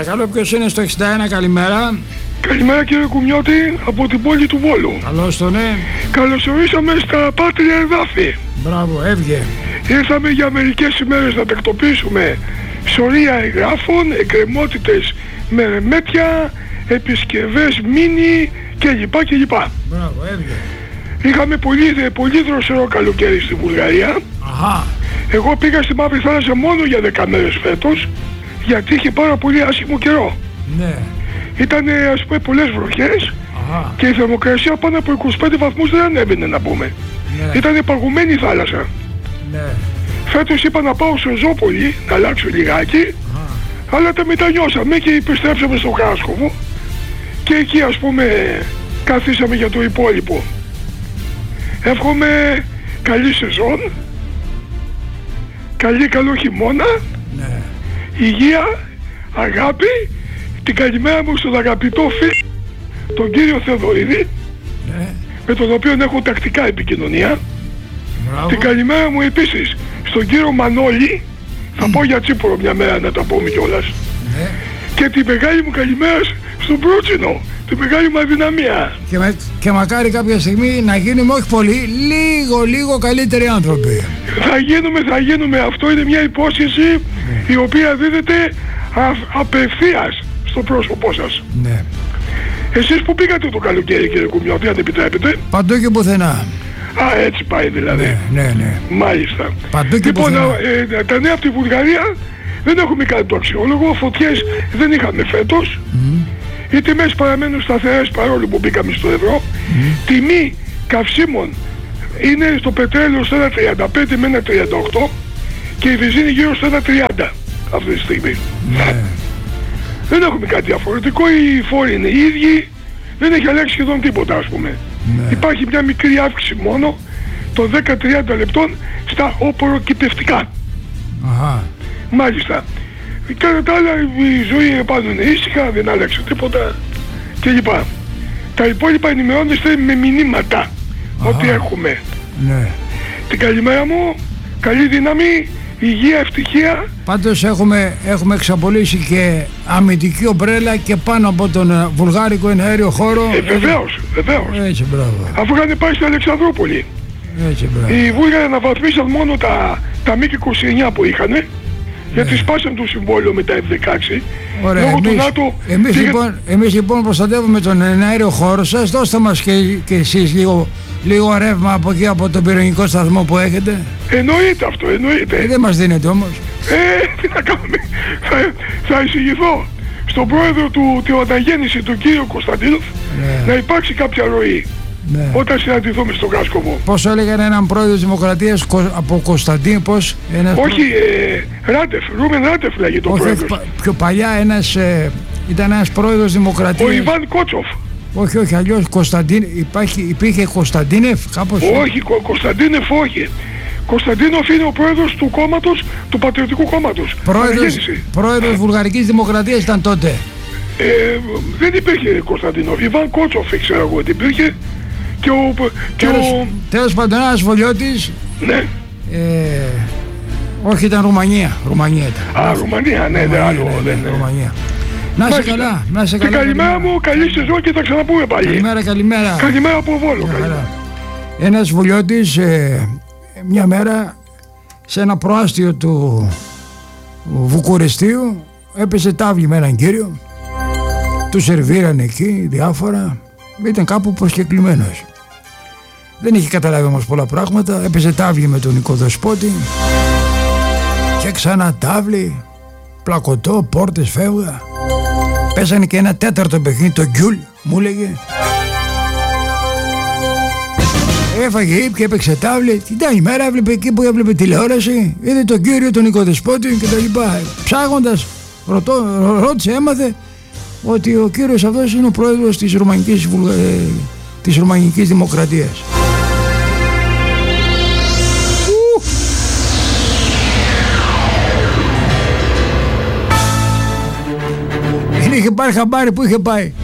Παρακαλώ, ποιος είναι στο 61, καλημέρα. Καλημέρα κύριε Κουμιώτη, από την πόλη του Βόλου. Καλώς το ναι. Καλωσορίσαμε στα Πάτρια Εδάφη. Μπράβο, έβγε. Ήρθαμε για μερικές ημέρες να τακτοποιήσουμε σωρία εγγράφων, εκκρεμότητες με ρεμέτια, επισκευές μίνι κλπ. Μπράβο, έβγε. Είχαμε πολύ δροσερό καλοκαίρι στη Βουλγαρία. Αχα. Εγώ πήγα στη Μαύρη Θάλασσα μόνο για 10 μέρες φέτος, γιατί είχε πάρα πολύ άσχημο καιρό. Ναι. Ήταν ας πούμε πολλές βροχές. Αχα. Και η θερμοκρασία πάνω από 25 βαθμούς δεν ανέβαινε να πούμε. Ναι. Ήταν παγωμένη η θάλασσα. Ναι. Φέτος είπα να πάω στο Ζόπολη, να αλλάξω λιγάκι, αλλά τα μετανιώσαμε και επιστρέψαμε στο Χάσκοβο και εκεί ας πούμε καθίσαμε για το υπόλοιπο. Εύχομαι καλή σεζόν, καλό χειμώνα, Ναι. υγεία, αγάπη, την καλημέρα μου στον αγαπητό φίλο, τον κύριο Θεοδωρίδη, Ναι. με τον οποίο έχω τακτικά επικοινωνία. Μπράβο. Την καλημέρα μου επίσης στον κύριο Μανώλη, θα πω για Τσίπουρο μια μέρα να τα πούμε κιόλας. Ναι. Και την μεγάλη μου καλημέρα στον Προύτσινο, την μεγάλη μου αδυναμία. Και μακάρι κάποια στιγμή να γίνουμε όχι πολύ, λίγο καλύτεροι άνθρωποι. Θα γίνουμε, αυτό είναι μια υπόσχεση η οποία δίδεται απευθείας στο πρόσωπό σας. Ναι. Εσείς που πήγατε το καλοκαίρι κύριε Κουμιώτη, αν επιτρέπετε? Παντού και πουθενά. Α, έτσι πάει δηλαδή. Ναι. Μάλιστα. Παντού και Λοιπόν, πουθενά. τα νέα από τη Βουλγαρία δεν έχουμε κάνει το αξιόλογο, φωτιές δεν είχαμε φέτος. Οι τιμές παραμένουν σταθερές παρόλο που μπήκαμε στο ευρώ. Τιμή καυσίμων είναι στο πετρέλαιο στο 1,35 με 1,38 και η βενζίνη γύρω στο 1,30 αυτή τη στιγμή. Ναι. Δεν έχουμε κάτι διαφορετικό, οι φόροι είναι οι ίδιοι, δεν έχει αλλάξει σχεδόν τίποτα ας πούμε. Ναι. Υπάρχει μια μικρή αύξηση μόνο των 10-30 λεπτών στα οπωροκυπευτικά. Αχα. Μάλιστα. Κατά τα άλλα η ζωή επάνω είναι ήσυχα, δεν άλλαξε τίποτα κλπ. Τα υπόλοιπα ενημερώνεστε με μηνύματα. Ό,τι έχουμε. Ναι. Την καλημέρα μου, καλή δύναμη, υγεία, ευτυχία. Πάντως έχουμε εξαπολύσει και αμυντική ομπρέλα και πάνω από τον βουλγάρικο εναέριο χώρο. Βεβαίως. Έτσι, μπράβο. Αφού είχαν πάει στην Αλεξανδρούπολη. Έτσι, μπράβο. Οι Βούλγαροι αναβαθμίσαν μόνο τα MiG-29 που είχαν, γιατί σπάσαν το συμβόλαιο με τα F-16. Ωραία, Λόγω του ΝΑΤΟ εμείς λοιπόν προστατεύουμε τον εναέριο χώρο σας. Δώστε μας και εσείς λίγο ρεύμα από εκεί, από τον πυρηνικό σταθμό που έχετε. Εννοείται αυτό, εννοείται. Δεν μας δίνετε όμως. Τι να κάνουμε. Θα εισηγηθώ στον πρόεδρο του αναγέννηση, τον κύριο Κωνσταντίνοφ, να υπάρξει κάποια ροή. Ναι. Όταν συναντηθούμε στον Κάσκοβο. Πώς έλεγαν έναν πρόεδρο της Δημοκρατίας από Κωνσταντίν, πώς... Όχι, Ράντεφ, Ρούμεν Ράντεφ λέγεται ο πρόεδρος. Πιο παλιά ήταν ένας πρόεδρος Δημοκρατίας. Ο Ιβάν Κότσοφ. Όχι, αλλιώς Κωνσταντίν, υπήρχε Κωνσταντίνεφ κάπως. Όχι, Κωνσταντίνεφ όχι. Κωνσταντίνοφ είναι ο πρόεδρος του κόμματος, του Πατριωτικού Κόμματος. Πρόεδρος Βουλγαρικής Δημοκρατίας ήταν τότε. Δεν υπήρχε Κωνσταντίνοφ. Ιβάν Κότσοφ ήξερα εγώ ότι υπήρχε. Τέλος πάντων, ένας Βολιώτης. Ναι. Όχι, ήταν Ρουμανία. Ρουμανία ήταν. Α, Ρουμανία, ναι, δεν άλλο. Ρουμανία. Να είσαι καλά, να είσαι καλά. Και καλημέρα μου, καλή σεζόν και θα ξαναπούμε πάλι. Καλημέρα. Καλημέρα από Βόλο. Ένας Βουλιώτης μια μέρα σε ένα προάστιο του Βουκουρεστίου έπεσε τάβλη με έναν κύριο. Του σερβίρανε εκεί διάφορα. Ήταν κάπου προσκεκλημένος. Δεν είχε καταλάβει όμως πολλά πράγματα. Έπαιζε τάβλη με τον οικοδεσπότη και ξανά τάβλη, πλακωτό, πόρτες, φεύγα. Πέσανε και ένα τέταρτο παιχνίδι, το γκιουλ, μου έλεγε. Έφαγε ύπ έπαιξε τάβλη. Την άλλη μέρα έβλεπε εκεί που έβλεπε τηλεόραση, είδε τον κύριο, τον οικοδεσπότη και τα λοιπά. Ψάγοντας, ρώτησε, έμαθε ότι ο κύριος αυτός είναι ο πρόεδρος της Ρουμανικής Δημοκρατίας. Δεν είχε πάρει χαμπάρι που είχε πάει.